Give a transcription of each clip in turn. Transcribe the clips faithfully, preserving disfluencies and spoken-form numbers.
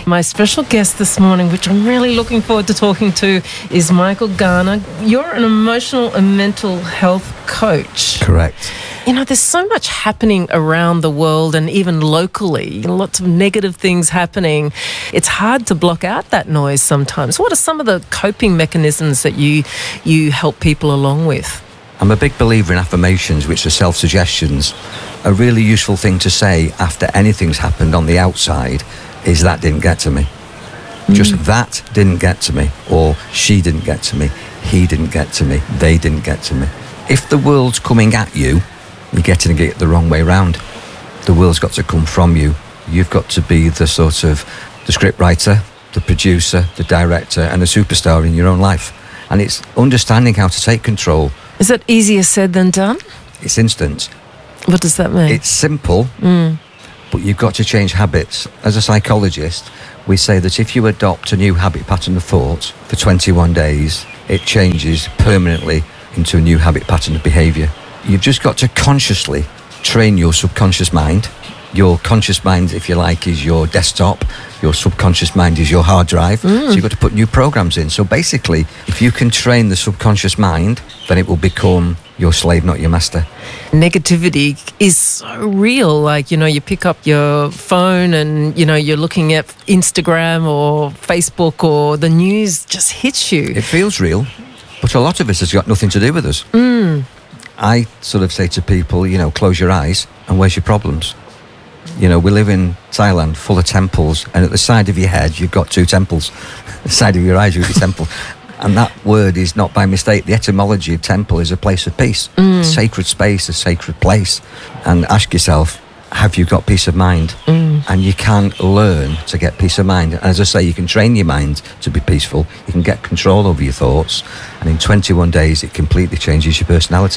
My special guest this morning, which I'm really looking forward to talking to, is Michael Garner. You're an emotional and mental health coach. Correct. You know, there's so much happening around the world and even locally, lots of negative things happening. It's hard to block out that noise sometimes. What are some of the coping mechanisms that you you help people along with? I'm a big believer in affirmations, which are self-suggestions. A really useful thing to say after anything's happened on the outside is that didn't get to me. Mm. Just that didn't get to me. Or she didn't get to me. He didn't get to me. They didn't get to me. If the world's coming at you, you're getting it the wrong way round. The world's got to come from you. You've got to be the sort of the script writer, the producer, the director, and the superstar in your own life. And it's understanding how to take control. Is it easier said than done? It's instant. What does that mean? It's simple, mm. but you've got to change habits. As a psychologist, we say that if you adopt a new habit pattern of thought for twenty-one days, it changes permanently into a new habit pattern of behaviour. You've just got to consciously train your subconscious mind. Your conscious mind, if you like, is your desktop. Your subconscious mind is your hard drive. Mm. So you've got to put new programs in. So basically, if you can train the subconscious mind, then it will become your slave, not your master. Negativity is so real. Like, you know, you pick up your phone and, you know, you're looking at Instagram or Facebook or the news just hits you. It feels real, but a lot of it has got nothing to do with us. Mm. I sort of say to people, you know, close your eyes and where's your problems? You know, we live in Thailand full of temples, and at the side of your head, you've got two temples. The side of your eyes, you've got your temple. And that word is not by mistake. The etymology of temple is a place of peace, mm. a sacred space, a sacred place. And ask yourself, have you got peace of mind? Mm. And you can learn to get peace of mind. And as I say, you can train your mind to be peaceful. You can get control over your thoughts. And in twenty-one days, it completely changes your personality.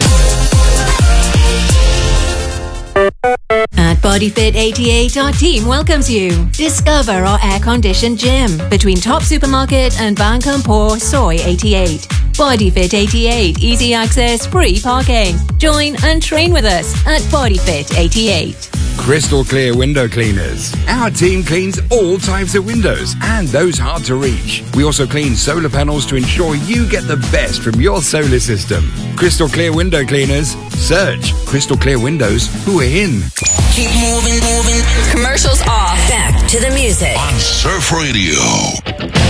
At BodyFit eighty-eight, our team welcomes you. Discover our air-conditioned gym between Top Supermarket and Ban Kham Por Soy eighty-eight. BodyFit eighty-eight, easy access, free parking. Join and train with us at BodyFit eighty-eight. Crystal Clear Window Cleaners. Our team cleans all types of windows and those hard to reach. We also clean solar panels to ensure you get the best from your solar system. Crystal Clear Window Cleaners. Search Crystal Clear Windows who are in. Keep moving, moving. Commercials off. Back to the music on Surf Radio.